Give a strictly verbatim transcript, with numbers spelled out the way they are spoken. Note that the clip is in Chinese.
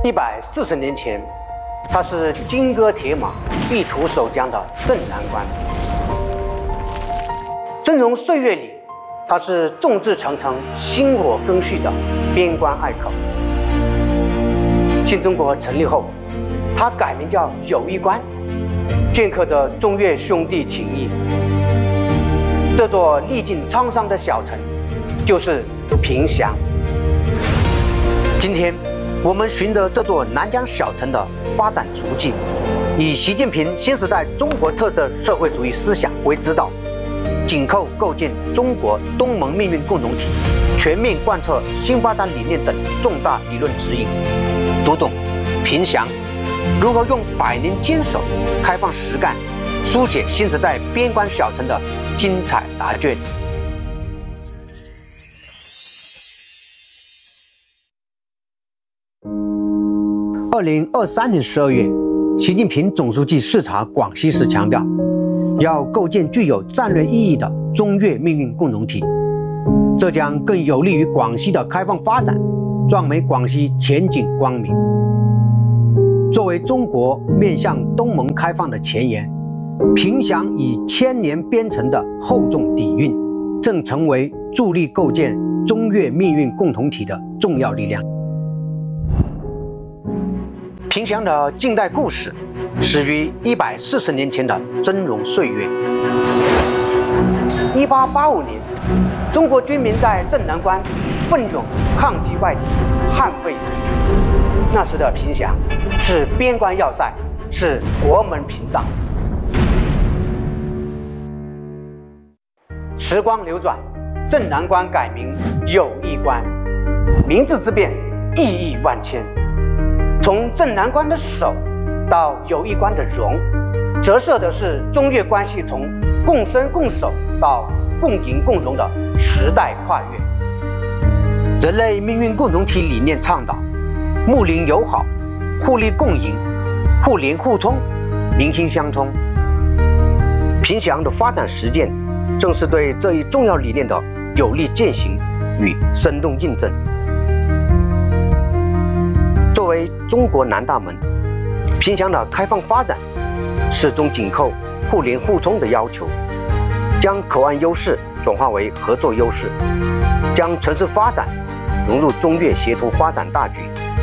一百四十年前，它是金戈铁马、一统守疆的镇南关；峥嵘岁月里，它是众志成城、薪火更续的边关隘口。新中国成立后，它改名叫友谊关，镌刻着中越兄弟情谊。这座历尽沧桑的小城，就是凭祥。今天，我们循着这座南疆小城的发展足迹，以习近平新时代中国特色社会主义思想为指导，紧扣构建中国东盟命运共同体、全面贯彻新发展理念等重大理论指引，读懂凭祥如何用百年坚守、开放实干，书写新时代边关小城的精彩答卷。二零二三年十二月，习近平总书记视察广西时强调，要构建具有战略意义的中越命运共同体，这将更有利于广西的开放发展，壮美广西前景光明。作为中国面向东盟开放的前沿，凭祥以千年编成的厚重底蕴，正成为助力构建中越命运共同体的重要力量。凭祥的近代故事始于一百四十年前的峥嵘岁月。一八八五年，中国军民在镇南关奋勇抗击外敌，捍卫人民。那时的凭祥是边关要塞，是国门屏障。时光流转，镇南关改名友谊关，名字之变，意义万千。从镇南关的守到友谊关的荣，折射的是中越关系从共生共守到共赢共荣的时代跨越。人类命运共同体理念倡导睦邻友好、互利共赢、互联互通、民心相通。凭祥的发展实践，正是对这一重要理念的有力践行与生动印证。作为中国南大门，凭祥的开放发展始终紧扣互联互通的要求，将口岸优势转化为合作优势，将城市发展融入中越协同发展大局，